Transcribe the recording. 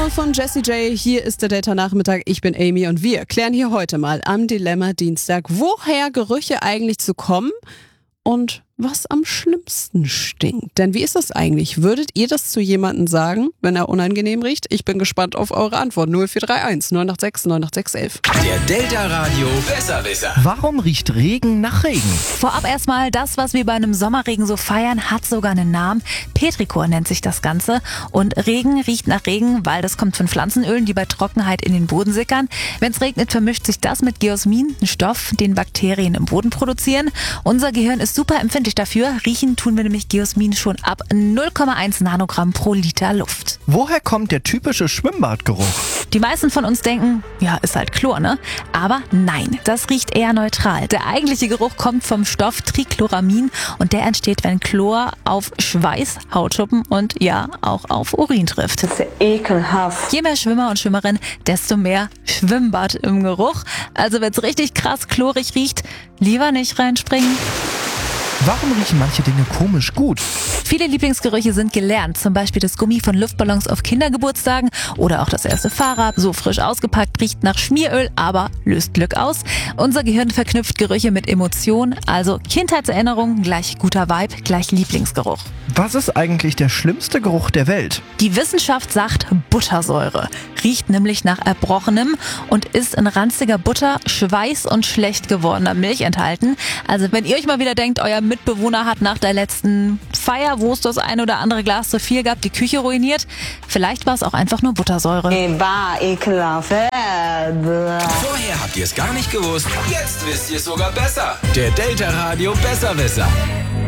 Name von Jessie J. Hier ist der Delta-Nachmittag. Ich bin Amy und wir klären hier heute mal am Dilemma-Dienstag, woher Gerüche eigentlich zu kommen und was am schlimmsten stinkt. Denn wie ist das eigentlich? Würdet ihr das zu jemandem sagen, wenn er unangenehm riecht? Ich bin gespannt auf eure Antwort. 0431 986 98611. Der Delta Radio Besserwisser. Warum riecht Regen nach Regen? Vorab erstmal, das, was wir bei einem Sommerregen so feiern, hat sogar einen Namen. Petrichor nennt sich das Ganze. Und Regen riecht nach Regen, weil das kommt von Pflanzenölen, die bei Trockenheit in den Boden sickern. Wenn es regnet, vermischt sich das mit Geosmin, ein Stoff, den Bakterien im Boden produzieren. Unser Gehirn ist super empfindlich dafür. Riechen tun wir nämlich Geosmin schon ab 0,1 Nanogramm pro Liter Luft. Woher kommt der typische Schwimmbadgeruch? Die meisten von uns denken, ja, ist halt Chlor, ne? Aber nein, das riecht eher neutral. Der eigentliche Geruch kommt vom Stoff Trichloramin und der entsteht, wenn Chlor auf Schweiß, Hautschuppen und ja, auch auf Urin trifft. Das ist ekelhaft. Je mehr Schwimmer und Schwimmerinnen, desto mehr Schwimmbad im Geruch. Also wenn es richtig krass chlorig riecht, lieber nicht reinspringen. Warum riechen manche Dinge komisch gut? Viele Lieblingsgerüche sind gelernt, zum Beispiel das Gummi von Luftballons auf Kindergeburtstagen oder auch das erste Fahrrad, so frisch ausgepackt, riecht nach Schmieröl, aber löst Glück aus. Unser Gehirn verknüpft Gerüche mit Emotionen, also Kindheitserinnerungen gleich guter Vibe, gleich Lieblingsgeruch. Was ist eigentlich der schlimmste Geruch der Welt? Die Wissenschaft sagt Buttersäure, riecht nämlich nach Erbrochenem und ist in ranziger Butter, Schweiß und schlecht gewordener Milch enthalten. Also wenn ihr euch mal wieder denkt, euer Mitbewohner hat nach der letzten Feier, wo es das ein oder andere Glas zu viel gab, die Küche ruiniert, vielleicht war es auch einfach nur Buttersäure. Ekelhaft. Vorher habt ihr es gar nicht gewusst. Jetzt wisst ihr es sogar besser. Der Delta Radio Besserwisser.